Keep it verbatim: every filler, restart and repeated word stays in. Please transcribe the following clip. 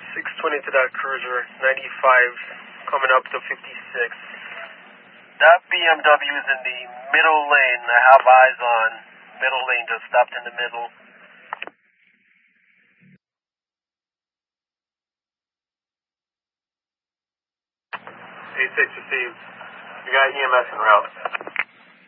six twenty to that cruiser, ninety-five, coming up to fifty-six. That B M W is in the middle lane. I have eyes on. Middle lane, just stopped in the middle. eight six received. We got E M S en route.